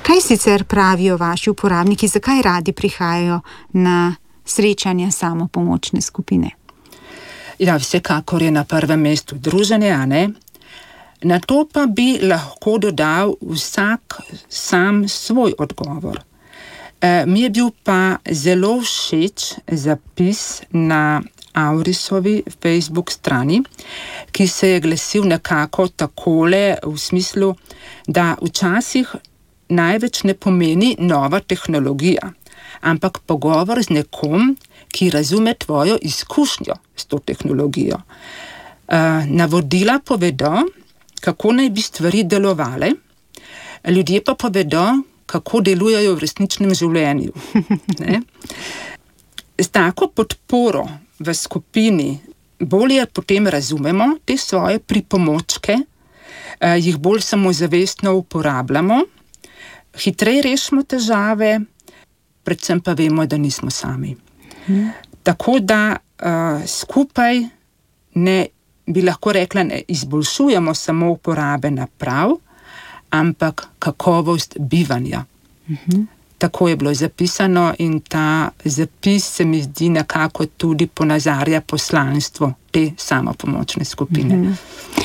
Kaj sicer pravijo vaši uporabniki, zakaj radi prihajajo na srečanja samopomočne skupine? Ja, vsekakor je na prvem mestu druženje, a ne? Na to pa bi lahko dodal vsak sam svoj odgovor. Mi je bil pa zelo všeč zapis na Aurisovi Facebook strani, ki se je glasil nekako takole v smislu, da včasih največ ne pomeni nova tehnologija, ampak pogovor z nekom, ki razume tvojo izkušnjo s to tehnologijo. Navodila povedo, kako naj bi stvari delovale, ljudje pa povedo, kako delujejo v resničnem življenju. Ne? S tako podporo v skupini bolje potem razumemo te svoje pripomočke, jih bolj samozavestno uporabljamo, hitreje rešimo težave, predvsem pa vemo, da nismo sami. Tako da skupaj bi lahko rekla, ne izboljšujemo samo uporabe naprav, ampak kakovost bivanja. Tako je bilo zapisano in ta zapis se mi zdi nekako tudi ponazarja poslanstvo te samopomočne skupine.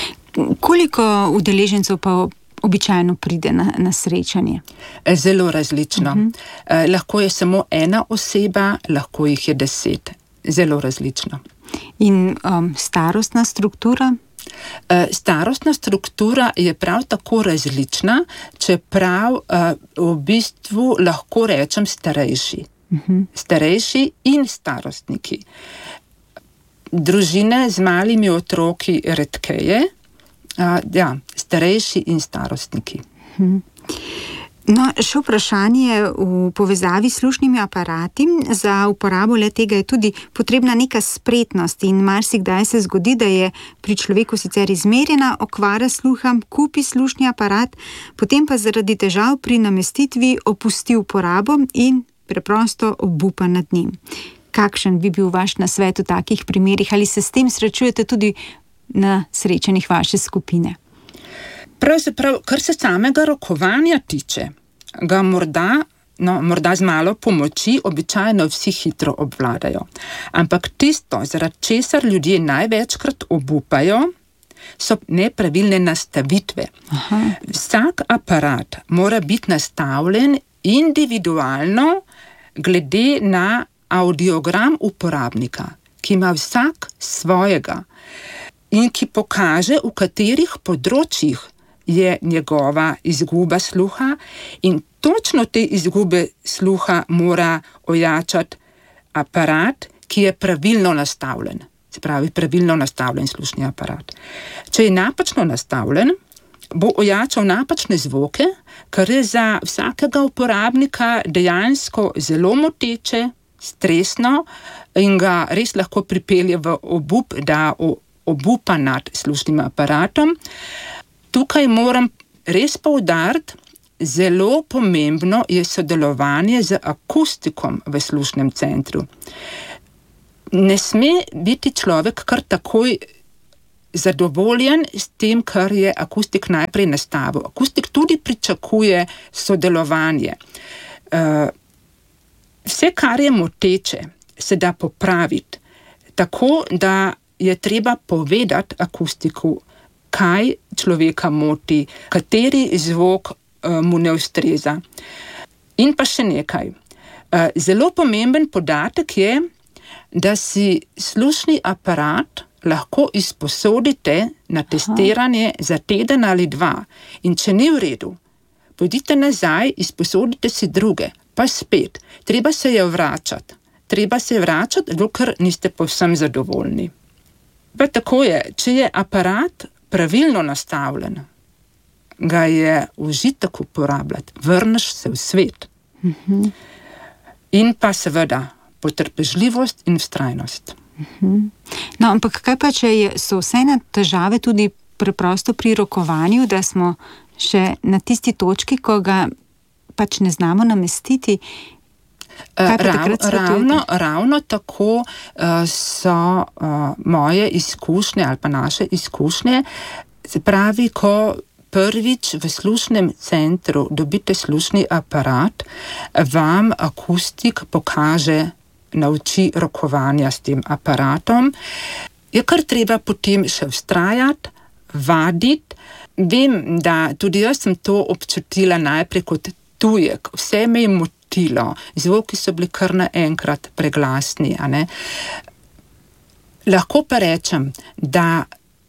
Koliko udeležencev pa običajno pride na srečanje? Zelo različno. Lahko je samo ena oseba, lahko jih je 10. Zelo različno. In starostna struktura? Starostna struktura je prav tako različna, čeprav v bistvu lahko rečem starejši. Starejši in starostniki. Družine z malimi otroki redkeje, starejši in starostniki. No, še vprašanje v povezavi s slušnimi aparati. Za uporabo le-tega je tudi potrebna neka spretnost in marsikdaj se zgodi, da je pri človeku sicer izmerjena okvara sluha, kupi slušni aparat, potem pa zaradi težav pri namestitvi opusti uporabo in preprosto obupa nad njim. Kakšen bi bil vaš nasvet v takih primerih? Ali se s tem srečujete tudi na srečanjih vaše skupine? Pravzaprav, kar se samega rokovanja tiče, ga morda z malo pomoči običajno vsi hitro obvladajo. Ampak tisto, zaradi česar ljudje največkrat obupajo, so nepravilne nastavitve. Vsak aparat mora biti nastavljen individualno glede na audiogram uporabnika, ki ima vsak svojega in ki pokaže, v katerih področjih je njegova izguba sluha in točno te izgube sluha mora ojačati aparat, ki je pravilno nastavljen. Se pravi, pravilno nastavljen slušni aparat. Če je napačno nastavljen, bo ojačal napačne zvoke, kar je za vsakega uporabnika dejansko zelo moteče, stresno in ga res lahko pripelje v obup, da obupa nad slušnim aparatom. Tukaj moram res poudariti, zelo pomembno je sodelovanje z akustikom v slušnem centru. Ne sme biti človek kar takoj zadovoljen s tem, kar je akustik najprej nastavil. Akustik tudi pričakuje sodelovanje. Vse, kar je moteče, se da popraviti, tako da je treba povedati akustiku, kaj človeka moti, kateri zvok mu ne ustreza. In pa še nekaj. Zelo pomemben podatek je, da si slušni aparat lahko izposodite na testiranje za teden ali 2. In če ni v redu, pojdite nazaj, izposodite si druge, pa spet. Treba se je vračati. Dokler niste povsem zadovoljni. Pa tako je, če je aparat pravilno nastavljen, ga je užitek uporabljati, vrneš se v svet. In pa seveda potrpežljivost in vztrajnost. No, ampak kaj pa, če so vse težave tudi preprosto pri rokovanju, da smo še na tisti točki, ko ga pač ne znamo namestiti? Ravno tako so moje izkušnje ali pa naše izkušnje, se pravi, ko prvič v slušnem centru dobite slušni aparat, vam akustik pokaže, nauči rokovanja s tem aparatom. Je kar treba potem še vztrajati, vaditi. Vem, da tudi jaz sem to občutila najprej kot tujek. Vse me je motilo. Zvoki so bili kar naenkrat preglasni, a ne. Lahko pa rečem, da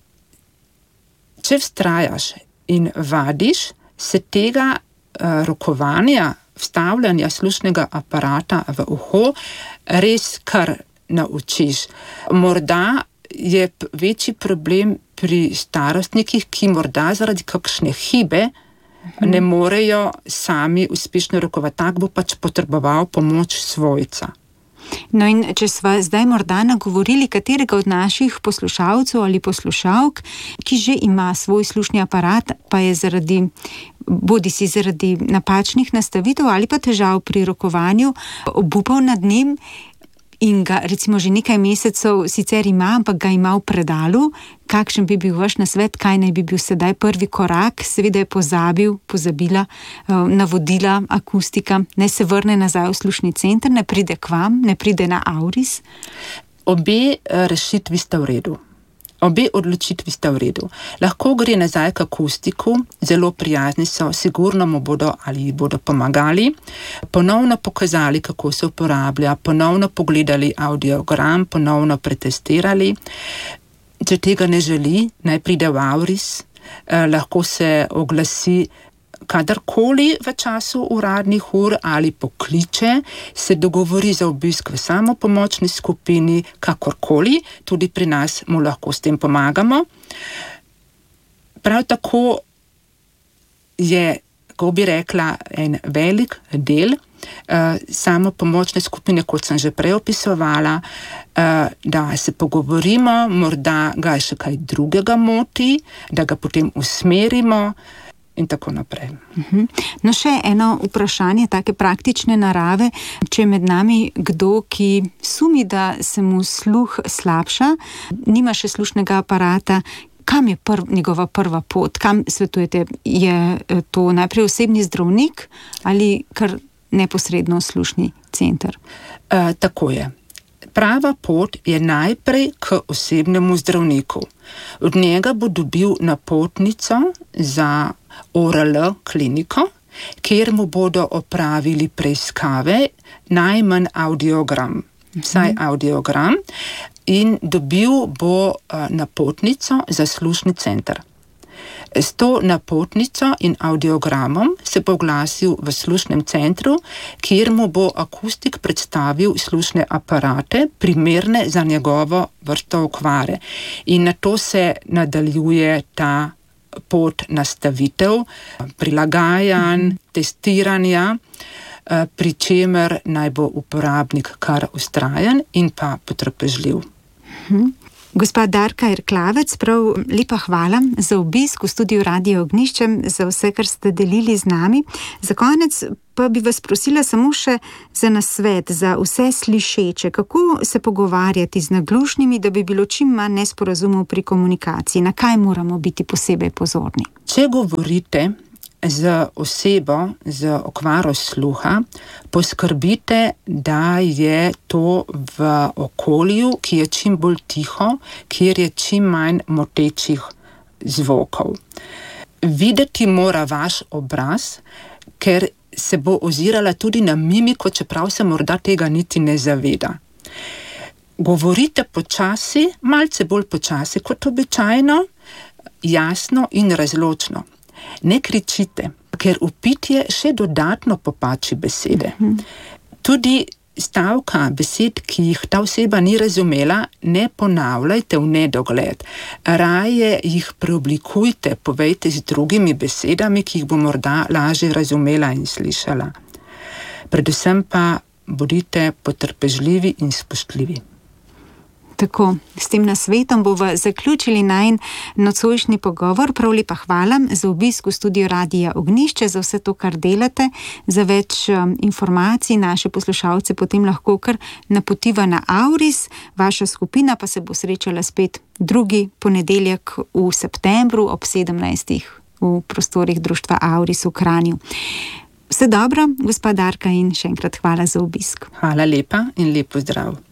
če vztrajaš in vadiš, se tega rokovanja, vstavljanja slušnega aparata v uho res kar naučiš. Morda je večji problem pri starostnikih, ki morda zaradi kakšne hibe ne morejo sami uspešno rokovati. Tak bo pač potreboval pomoč svojca. No in če sva zdaj morda nagovorili katerega od naših poslušalcev ali poslušalk, ki že ima svoj slušni aparat, pa je bodisi zaradi napačnih nastavitev ali pa težav pri rokovanju obupal nad njim in ga recimo že nekaj mesecev sicer ima, ampak ga ima v predalu, kakšen bi bil vaš nasvet, kaj naj bi bil sedaj prvi korak? Seveda je pozabila navodila akustika, naj se vrne nazaj v slušni center, ne pride k vam, ne pride na Auris? Obe rešitvi sta v redu. Obe odločitvi sta v redu. Lahko gre nazaj k akustiku, zelo prijazni so, sigurno mu bodo pomagali, ponovno pokazali, kako se uporablja, ponovno pogledali audiogram, ponovno pretestirali. Če tega ne želi, naj pride v Auris, lahko se oglasi kadarkoli v času uradnih ur ali pokliče, se dogovori za obisk v samopomočni skupini, kakorkoli, tudi pri nas mu lahko s tem pomagamo. Prav tako je, kako bi rekla, en velik del samopomočne skupine, kot sem že prej opisovala, da se pogovorimo, morda ga še kaj drugega moti, da ga potem usmerimo, in tako naprej. No, še eno vprašanje, take praktične narave. Če je med nami kdo, ki sumi, da se mu sluh slabša, nima še slušnega aparata, kam je njegova prva pot? Kam svetujete? Je to najprej osebni zdravnik ali kar neposredno slušni center? Tako je. Prava pot je najprej k osebnemu zdravniku. Od njega bo dobil napotnico za ORL kliniko, kjer mu bodo opravili preiskave, najmanj audiogram, vsaj audiogram, in dobil bo napotnico za slušni center. S to napotnico in audiogramom se bo oglasil v slušnem centru, kjer mu bo akustik predstavil slušne aparate, primerne za njegovo vrsto okvare. In na to se nadaljuje ta pot nastavitev, prilagajanj, testiranja, pri čemer naj bo uporabnik kar vztrajen in pa potrpežljiv. Gospa Darka Erklavec, prav lepa hvala za obisk v studiu Radia Ognjišče, za vse, kar ste delili z nami. Za konec pa bi vas prosila samo še za nasvet, za vse slišeče, kako se pogovarjati z naglušnimi, da bi bilo čim manj nesporazumov pri komunikaciji, na kaj moramo biti posebej pozorni. Če govorite z osebo z okvaro sluha, poskrbite, da je to v okolju, ki je čim bolj tiho, kjer je čim manj motečih zvokov. Videti mora vaš obraz, ker se bo ozirala tudi na mimiko, čeprav se morda tega niti ne zaveda. Govorite počasi, malce bolj počasi kot običajno, jasno in razločno. Ne kričite, ker vpitje še dodatno popači besede. Tudi stavka besed, ki jih ta oseba ni razumela, ne ponavljajte v nedogled. Raje jih preoblikujte, povejte z drugimi besedami, ki jih bo morda lažje razumela in slišala. Predvsem pa bodite potrpežljivi in spoštljivi. Tako, s tem nasvetom bova zaključili najin nocojšnji pogovor. Prav lepa hvala za obisk v studiu Radia Ognjišče, za vse to, kar delate. Za več informacij naše poslušalce potem lahko kar napotiva na Auris. Vaša skupina pa se bo srečala spet drugi ponedeljek v septembru ob 17. v prostorih društva Auris v Kranju. Vse dobro, gospa Darka, in še enkrat hvala za obisk. Hvala lepa in lep pozdrav.